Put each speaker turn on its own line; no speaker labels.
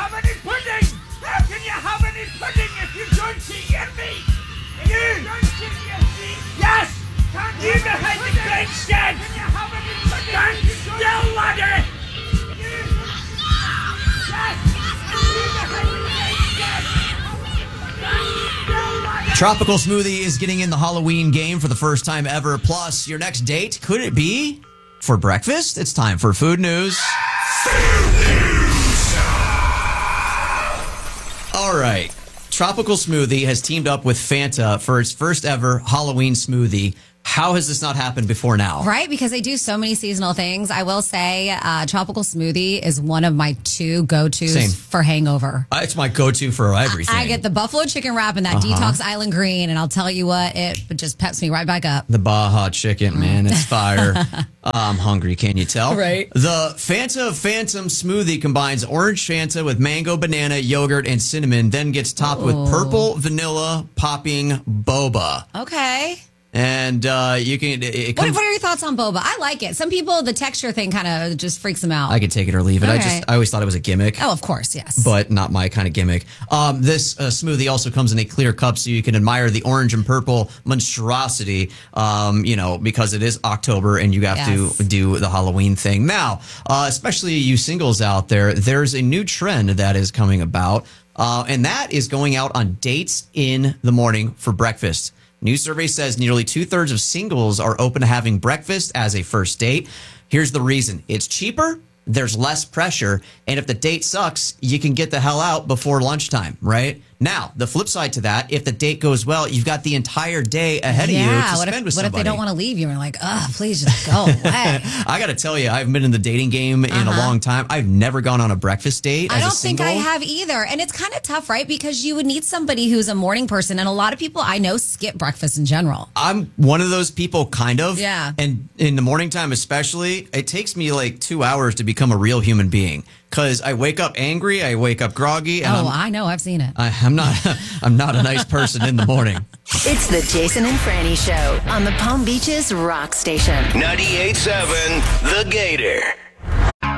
have any pudding? How can you have any pudding if you don't hear me? You don't hear me? Yes! Can't you behind the great shed? Can you have any pudding? Stand still, laddie! You! Yes! You behind the great shed? Stand still, laddie!
Tropical Smoothie is getting in the Halloween game for the first time ever. Plus, your next date, could it be for breakfast? It's time for Food News. All right. Tropical Smoothie has teamed up with Fanta for its first ever Halloween smoothie. How has this not happened before now?
Right, because they do so many seasonal things. I will say Tropical Smoothie is one of my two go-tos
Same.
for hangover.
It's my go-to for everything.
I get the buffalo chicken wrap and that Detox Island Green, and I'll tell you what, it just peps me right back up.
The Baja chicken, man, it's fire. I'm hungry, can you tell?
Right.
The Fanta Phantom smoothie combines orange Fanta with mango, banana, yogurt, and cinnamon, then gets topped with purple vanilla popping boba.
Okay.
And you can...
What are your thoughts on boba? I like it. Some people, the texture thing kind of just freaks them out.
I can take it or leave it.
Okay.
I always thought it was a gimmick.
Oh, of course, yes.
But not my kind of gimmick. This smoothie also comes in a clear cup so you can admire the orange and purple monstrosity, because it is October and you have to do the Halloween thing. Now, especially you singles out there, there's a new trend that is coming about, and that is going out on dates in the morning for breakfast. New survey says nearly 2/3 of singles are open to having breakfast as a first date. Here's the reason. It's cheaper, there's less pressure, and if the date sucks, you can get the hell out before lunchtime, right? Now, the flip side to that, if the date goes well, you've got the entire day ahead of you to spend with somebody.
What if they don't want to leave you? You're like, please just go away.
I got to tell you, I've been in the dating game in a long time. I've never gone on a breakfast date as a single.
I don't think I have either. And it's kind of tough, right? Because you would need somebody who's a morning person. And a lot of people I know skip breakfast in general.
I'm one of those people, kind of.
Yeah.
And in the morning time especially, it takes me like 2 hours to become a real human being. Because I wake up angry, I wake up groggy. And
I know. I've seen it.
I'm not a nice person in the morning.
It's the Jason and Franny Show on the Palm Beaches Rock Station.
98.7 The Gator.